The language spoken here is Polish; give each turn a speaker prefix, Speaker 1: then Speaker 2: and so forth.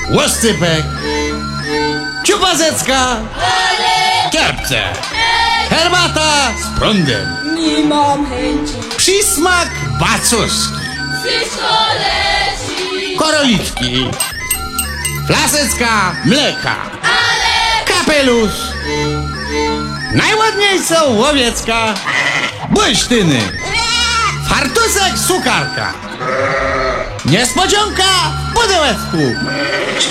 Speaker 1: łoscypek, ciupazecka, kiepce, herbata z prądem,
Speaker 2: Nie mam chęci.
Speaker 1: przysmak bacuski,
Speaker 2: Wszystko leci.
Speaker 1: korolitki, flasecka mleka,
Speaker 2: Ale
Speaker 1: kapelusz, najładniejsza łowiecka, błysztyny, fartusek sukarka, niespodzianka w pudełeczku.